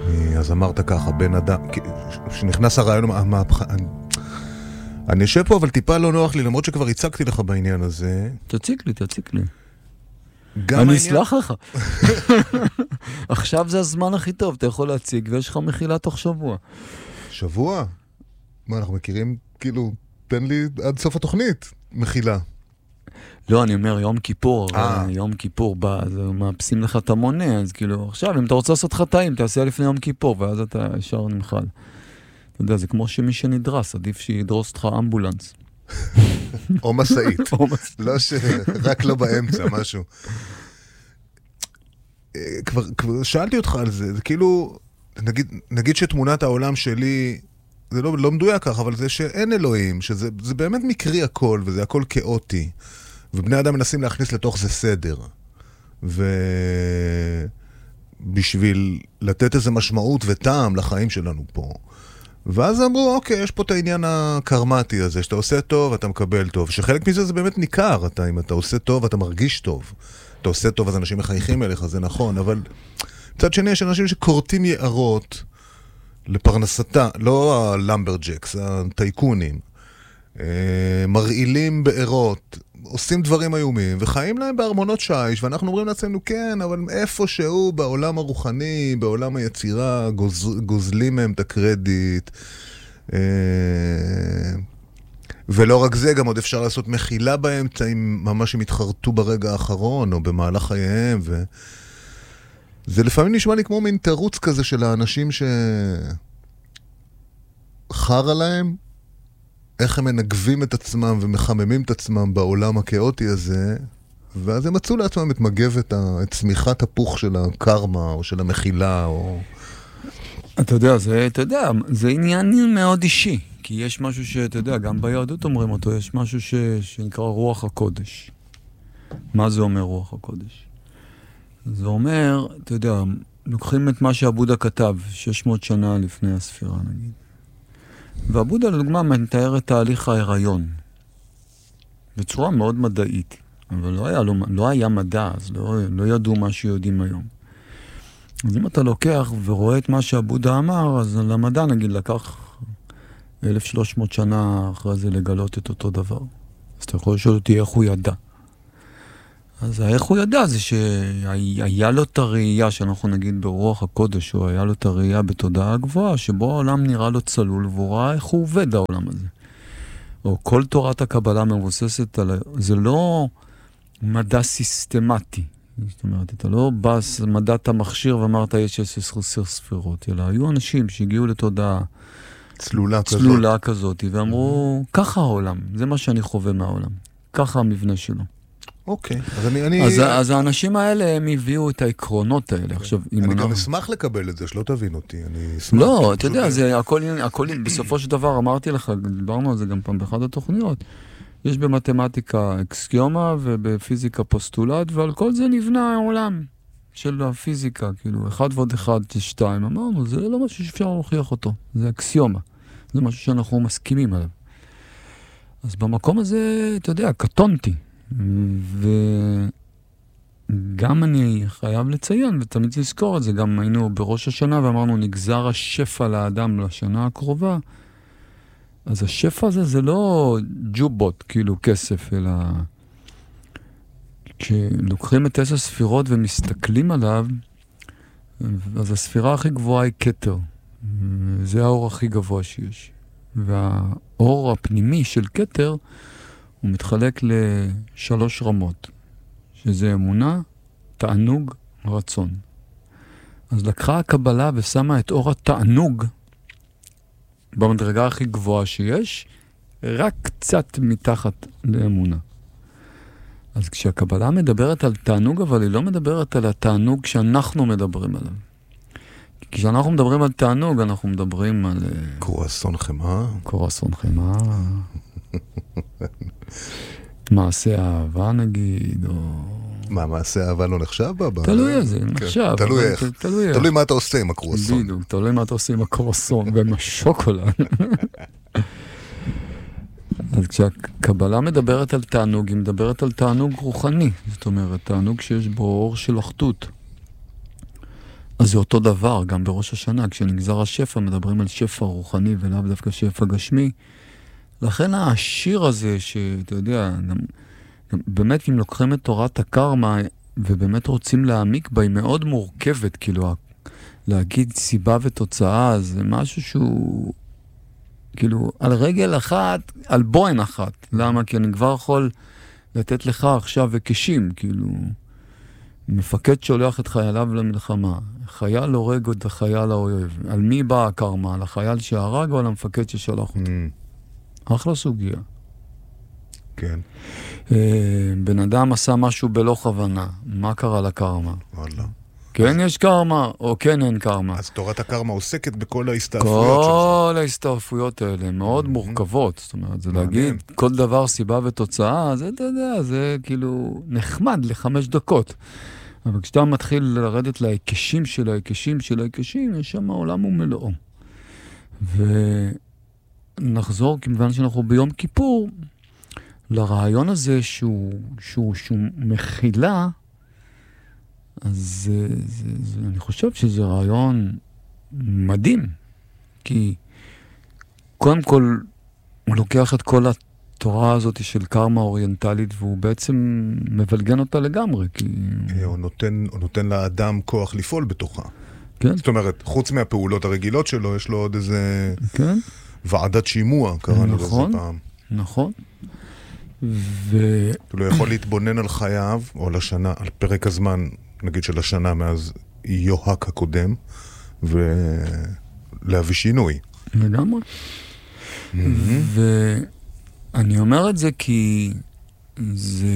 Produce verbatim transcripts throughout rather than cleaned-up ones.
אז אמרת ככה, בן אדם, שנכנס הרעיון, אני יושב פה, אבל טיפה לא נוח לי, למרות שכבר הצגתי לך בעניין הזה. תציג לי, תציג לי. אני אסלח לך. עכשיו זה הזמן הכי טוב, אתה יכול להציג, ויש לך מחילה תוך שבוע. שבוע? מה, אנחנו מכירים, כאילו, תן לי עד סוף התוכנית, מחילה. לא, אני אומר, יום כיפור, יום כיפור בא, אז מאפסים לך את המונה, אז כאילו, עכשיו, אם אתה רוצה לעשות חטאים, תעשה לפני יום כיפור, ואז אתה ישר נמחל. אתה יודע, זה כמו שמי שנדרס, עדיף שידרוס אותך אמבולנס. או מסעית. לא ש... רק לא באמצע, משהו. כבר, כבר שאלתי אותך על זה, זה כאילו, נגיד, נגיד שתמונת העולם שלי, זה לא, לא מדויק כך, אבל זה שאין אלוהים, שזה זה באמת מקרי הכל, וזה הכל כאוטי. ובני אדם מנסים להכניס לתוך זה סדר. ובשביל לתת איזה משמעות וטעם לחיים שלנו פה. ואז אמרו, אוקיי, יש פה את העניין הקרמטי הזה, שאתה עושה טוב, אתה מקבל טוב. שחלק מזה זה באמת ניכר, אתה, אם אתה עושה טוב, אתה מרגיש טוב. אתה עושה טוב, אז אנשים מחייכים אליך, זה נכון, אבל מצד שני, יש אנשים שקורטים יערות לפרנסתה, לא הלמברג'קס, הטייקונים, מרעילים בעירות, עושים דברים איומים, וחיים להם בארמונות שיש, ואנחנו אומרים לעצמנו, כן, אבל איפשהו בעולם הרוחני, בעולם היצירה, גוז, גוזלים מהם את הקרדיט. ולא רק זה, גם עוד אפשר לעשות מחילה באמצע, אם ממש הם התחרטו ברגע האחרון, או במהלך חייהם, ו... זה לפעמים נשמע לי כמו מין תירוץ כזה של האנשים שחר עליהם, איך הם מנגבים את עצמם ומחממים את עצמם בעולם הכאוטי הזה, ואז הם מצאו לעצמם את מגבת, את צמיחת הפוך של הקרמה, או של המחילה, או... אתה יודע, זה, אתה יודע, זה עניין מאוד אישי, כי יש משהו שאתה יודע, גם ביהדות אומרים אותו, יש משהו ש, שנקרא רוח הקודש. מה זה אומר רוח הקודש? זה אומר, אתה יודע, לוקחים את מה שהבודה כתב, שש מאות שנה לפני הספירה, נגיד. והבודה, לדוגמה, מתאר את תהליך ההיריון. בצורה מאוד מדעית. אבל לא היה, לא, לא היה מדע, אז לא, לא ידעו מה שיודעים היום. אז אם אתה לוקח ורואה את מה שהבודה אמר, אז למדע, נגיד, לקח אלף ושלוש מאות שנה אחרי זה לגלות את אותו דבר. אז אתה יכול לשאול אותי איך הוא ידע. אז איך הוא ידע זה שהיה לו את הראייה, שאנחנו נגיד ברוח הקודש, או היה לו את הראייה בתודעה הגבוהה, שבו העולם נראה לו צלול, והוא ראה איך הוא עובד העולם הזה. או כל תורת הקבלה מבוססת על... זה לא מדע סיסטמטי. זאת אומרת, אתה לא בא, מדעת המכשיר ואמרת יש עשר ספירות, אלא היו אנשים שהגיעו לתודעה צלולה כזאת. צלולה כזאת, ואמרו, ככה העולם, זה מה שאני חווה מהעולם. ככה המבנה שלו. אוקיי, אז אני... אני... אז, אז האנשים האלה, הם הביאו את העקרונות האלה. Okay. עכשיו, אני גם אנחנו... אשמח לקבל את זה, שלא תבין אותי. אני אשמח... לא, אתה יודע, זה הכל, הכל, בסופו של דבר, אמרתי לך, דיברנו על זה גם פעם באחד התוכניות, יש במתמטיקה אקסיומה ובפיזיקה פוסטולט, ועל כל זה נבנה העולם של הפיזיקה, כאילו, אחד ועוד אחד זה שתיים. אמרנו, זה לא משהו שאפשר להוכיח אותו, זה אקסיומה. זה משהו שאנחנו מסכימים עליו. אז במקום הזה, אתה יודע, קטונתי. וגם אני חייב לציין, ותמיד לזכור את זה, גם היינו בראש השנה ואמרנו, נגזר השפע לאדם לשנה הקרובה, אז השפע הזה זה לא ג'ובות, כאילו כסף, אלא כשלוקחים את עשר ספירות ומסתכלים עליו, אז הספירה הכי גבוהה היא כתר. זה האור הכי גבוה שיש. והאור הפנימי של כתר, הוא מתחלק לשלוש רמות, שזה אמונה, תענוג, רצון. אז לקחה הקבלה ושמה את אור התענוג במדרגה הכי גבוהה שיש, רק קצת מתחת לאמונה. אז כשהקבלה מדברת על תענוג, אבל היא לא מדברת על התענוג שאנחנו מדברים עליו. כשאנחנו מדברים על תענוג, אנחנו מדברים על... קרואסון חמאה. קרואסון חמאה. מעשה אהבה נגיד, או... מה, מעשה אהבה לא נחשב בה? תלוי איזה, נחשב. תלוי איך. תלוי מה אתה עושה עם הקרואסון. בדיוק, תלוי מה אתה עושה עם הקרואסון ועם השוקולד. אז כשהקבלה מדברת על תענוג, היא מדברת על תענוג רוחני. זאת אומרת, תענוג שיש בו אור של אחדות. אז זה אותו דבר, גם בראש השנה, כשנגזר השפע, מדברים על שפע רוחני ולאו דווקא שפע גשמי. לכן השיר הזה, שאתה יודע, גם, גם באמת אם לוקחים את תורת הקרמה, ובאמת רוצים להעמיק בה, היא מאוד מורכבת, כאילו, להגיד סיבה ותוצאה, זה משהו שהוא, כאילו, על רגל אחת, על בוין אחת. למה? כי אני כבר יכול לתת לך עכשיו וקשים, כאילו, מפקד שולח את חייליו למלחמה, חייל הורג את החייל האויב. על מי באה הקרמה? על החייל שהרג או על המפקד ששלח אותו? Mm. אחלה סוגיה. כן. בן אדם עשה משהו בלא כוונה. מה קרה לקרמה? וואלה. כן יש קרמה, או כן אין קרמה. אז תורת הקרמה עוסקת בכל ההסתעפויות של זה. כל ההסתעפויות האלה, מאוד מורכבות. זאת אומרת, זה להגיד, כל דבר סיבה ותוצאה, זה, אתה יודע, זה כאילו נחמד לחמש דקות. אבל כשאתה מתחיל לרדת להיקשים של ההיקשים של ההיקשים, יש שם העולם ומלואו. ונחזור, כמובן שאנחנו ביום כיפור, לרעיון הזה שהוא, שהוא, שהוא מכילה, אז זה, זה, זה, אני חושב שזה רעיון מדהים, כי קודם כל הוא לוקח את כל התורה הזאת של קרמה אוריינטלית, והוא בעצם מבלגן אותה לגמרי, כי... הוא נותן, הוא נותן לאדם כוח לפעול בתוכה. כן. זאת אומרת, חוץ מהפעולות הרגילות שלו, יש לו עוד איזה... כן. ועדת שימוע, קראנו לזה נכון, פעם. נכון. ו... הוא לא יכול להתבונן על חייו, או על השנה, על פרק הזמן, נגיד של השנה מאז יוהק הקודם, ולהביא שינוי. לגמרי. Mm-hmm. ואני אומר את זה כי זה...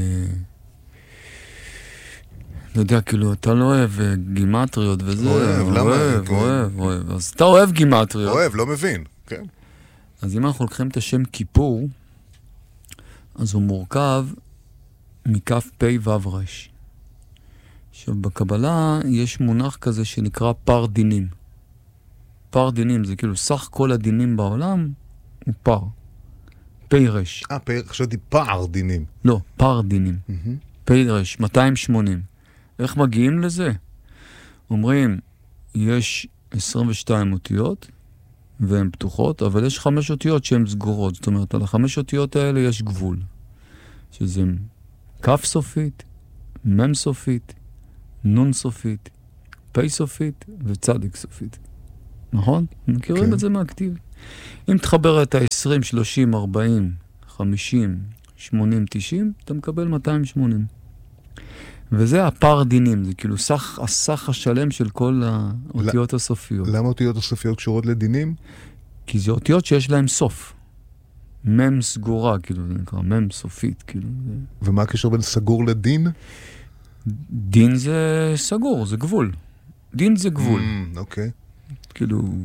לא יודע, כאילו, אתה לא אוהב גימטריות וזה... אוהב, למה? אוהב, אוהב, אוהב. אז אתה אוהב גימטריות. אוהב, לא מבין, כן. אז אם אנחנו לוקחים את השם כיפור, אז הוא מורכב מכף פי וו רש. עכשיו, בקבלה יש מונח כזה שנקרא פר דינים. פר דינים זה כאילו סך כל הדינים בעולם הוא פר. פי רש. אה, פי, חשבתי פער דינים. לא, פר דינים. Mm-hmm. פי רש, מאתיים ושמונים. איך מגיעים לזה? אומרים, יש עשרים ושתיים אותיות, והן פתוחות, אבל יש חמש אותיות שהן סגורות. זאת אומרת, על החמש אותיות האלה יש גבול. שזה כף סופית, מם סופית, נון סופית, פי סופית וצדיק סופית. נכון? מכירים כן. את זה מהכתיב. אם תחבר את ה-עשרים, שלושים, ארבעים, חמישים, שמונים, תשעים, אתה מקבל מאתיים ושמונים. וזה הפער דינים, זה כאילו סך, הסך השלם של כל האותיות הסופיות. למה אותיות הסופיות קשורות לדינים? כי זה אותיות שיש להם סוף. מם סגורה, כאילו, זה נקרא, מם סופית, כאילו. ומה הקשר בין סגור לדין? דין זה סגור, זה גבול. דין זה גבול. אוקיי. כאילו,